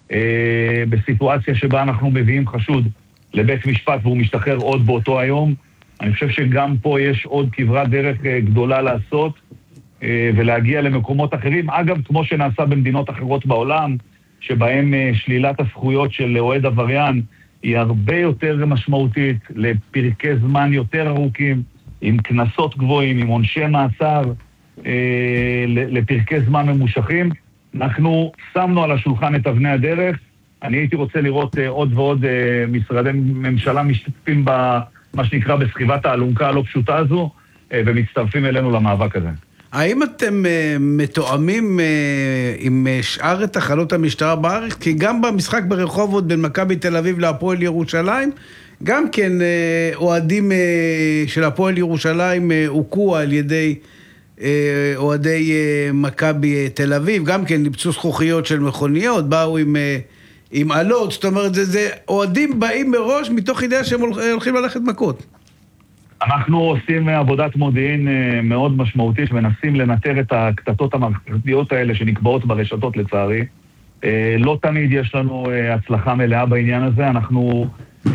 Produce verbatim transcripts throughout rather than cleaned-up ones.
אה, בסיטואציה שבה אנחנו מביאים חשוד לבית משפט והוא משתחרר עוד באותו היום. אני חושב שגם פה יש עוד כברת דרך אה, גדולה לעשות, אה, ולהגיע למקומות אחרים. אגב, כמו שנעשה במדינות אחרות בעולם, שבהם אה, שלילת הזכויות של אוהד עבריין היא הרבה יותר משמעותית, לפרקי זמן יותר ארוכים, עם כנסות גבוהים, עם עונשי מאסר, אה, לפרקי זמן ממושכים. אנחנו שמנו על השולחן את אבני הדרך. אני הייתי רוצה לראות אה, עוד ועוד אה, משרדי ממשלה משתתפים במה שנקרא בסחיבת האלונקה הלא פשוטה הזו, אה, ומצטרפים אלינו למאבק הזה. האם אתם uh, מתואמים uh, עם uh, שאר תחנות המשטרה בארץ? כי גם במשחק ברחובות בין מכבי תל אביב להפועל ירושלים, גם כן uh, אוהדים uh, של הפועל ירושלים uh, הוקעו על ידי uh, אוהדי uh, מכבי תל אביב, גם כן ניפצו זכוכיות של מכוניות, באו עם, uh, עם עלות, זאת אומרת, זה, זה אוהדים באים מראש מתוך ידיעה שהם הולכים ללכת מכות. אנחנו עושים עבודת מודיעין מאוד משמעותית, מנסים לנטר את הקטטות המערכתיות האלה שנקבעות ברשתות לצערי. לא תמיד יש לנו הצלחה מלאה בעניין הזה, אנחנו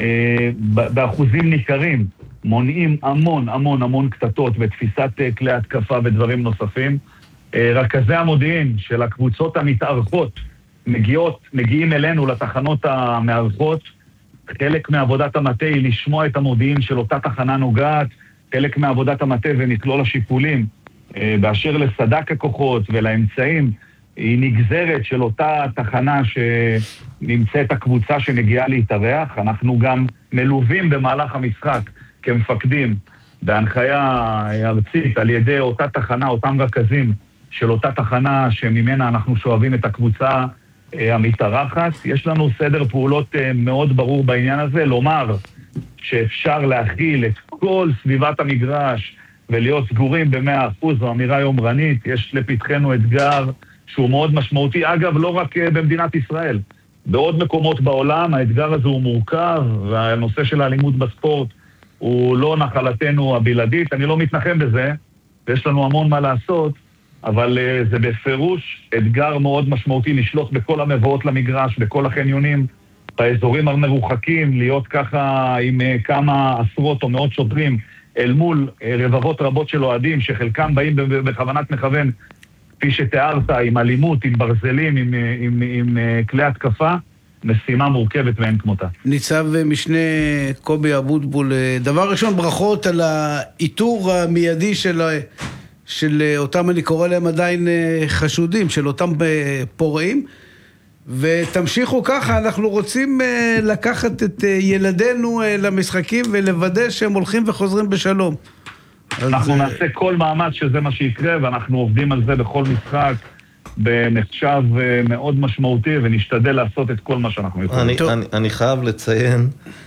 באחוזים ניכרים מונעים המון המון המון קטטות ותפיסת כלי התקפה ודברים נוספים. רכזי המודיעין של הקבוצות המתארכות מגיעות, מגיעים אלינו לתחנות המארכות. חלק מעבודת המטה היא לשמוע את המודיעין של אותה תחנה נוגעת, חלק מעבודת המטה ומכלול השיקולים באשר לסדק הכוחות ולאמצעים, היא נגזרת של אותה תחנה שנמצאת הקבוצה שמגיעה להתארח. אנחנו גם מלווים במהלך המשחק כמפקדים בהנחיה ארצית על ידי אותה תחנה, אותם רכזים של אותה תחנה שממנה אנחנו שואבים את הקבוצה המתארחת. יש לנו סדר פעולות מאוד ברור בעניין הזה, לומר שאפשר להכיל את כל סביבת המגרש ולהיות סגורים ב-מאה אחוז, זו אמירה יומרנית. יש לפתחנו אתגר שהוא מאוד משמעותי, אגב לא רק במדינת ישראל, בעוד מקומות בעולם האתגר הזה הוא מורכב, והנושא של האלימות בספורט הוא לא נחלתנו הבלעדית. אני לא מתנחם בזה, ויש לנו המון מה לעשות, אבל uh, זה בפירוש אתגר מאוד משמעותי לשלוט בכל המבואות למגרש, בכל החניונים, באזורים המרוחקים, להיות ככה עם uh, כמה עשרות או מאות שוטרים אל מול uh, רבבות רבות של אוהדים, שחלקם באים בכוונת מכוון, כפי שתיארת, עם אלימות, עם ברזלים, עם, עם, עם, עם uh, כלי התקפה, משימה מורכבת ואין כמותה. ניצב משנה קובי אבוטבול, דבר ראשון ברכות על האיתור המיידי של... של אותם, אני קורא להם עדיין חשודים, של אותם פורעים, ותמשיכו ככה. אנחנו רוצים לקחת את ילדינו למשחקים ולוודא שהם הולכים וחוזרים בשלום. אנחנו נעשה כל מאמץ שזה מה שיקרה, ואנחנו עובדים על זה בכל משחק בנחשב מאוד משמעותי, ונשתדל לעשות את כל מה שאנחנו יכולים. אני, אני, אני חייב לציין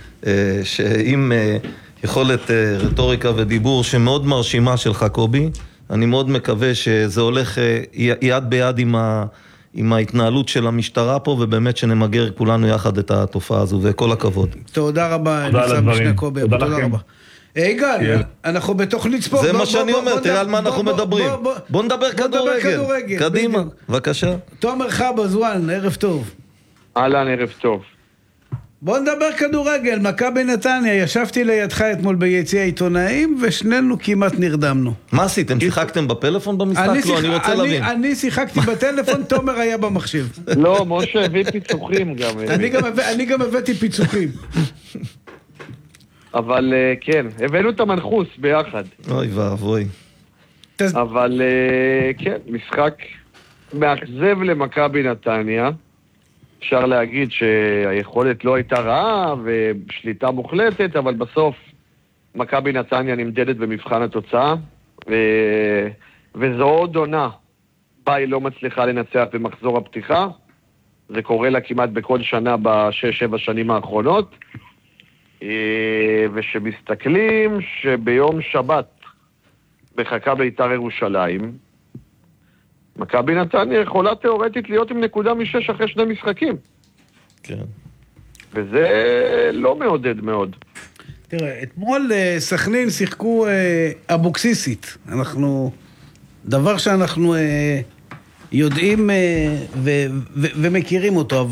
שאם יכולת רטוריקה ודיבור שמאוד מרשימה שלך קובי, אני מאוד מקווה שזה הולך יד ביד עם, ה, עם ההתנהלות של המשטרה פה, ובאמת שנמגר כולנו יחד את התופעה הזו, וכל הכבוד. תודה רבה, ניצב משנה קובי, תודה רבה. יגאל, אנחנו בתוכנית ספורט. זה מה שאני אומר, תראה על מה אנחנו מדברים. בוא נדבר כדורגל. קדימה, בבקשה. תומר חבז, וואן, ערב טוב. אהלן, ערב טוב. בוא נדבר כדורגל, מכבי נתניה. ישבתי לידך אתמול ביציע העיתונאים, ושנינו כמעט נרדמנו. מה עשיתם? שיחקתם בפלאפון במשחק? לא, אני רוצה להבין. אני שיחקתי בטלפון, תומר היה במחשב. לא, משה הביא פיצוחים גם. אני גם הבאתי פיצוחים. אבל כן, הבאנו את המנחוס ביחד. אוי ואבוי. אבל כן, משחק מאכזב למכבי נתניה. אפשר להגיד שהיכולת לא הייתה רעה ושליטה מוחלטת, אבל בסוף מכבי נתניה נמדדת במבחן התוצאה, ו... וזו עוד עונה בה היא לא מצליחה לנצח במחזור הפתיחה. זה קורה לה כמעט בכל שנה בשש שבע שנים האחרונות, ושמסתכלים שביום שבת בחכה בית"ר ירושלים, מכבי נתניה יכולה תיאורטית להיות עם נקודה משש אחרי שני משחקים. כן. וזה לא מעודד מאוד. תראה, אתמול סכנין שיחקו אבוקסיסית. אנחנו, דבר שאנחנו יודעים ומכירים אותו,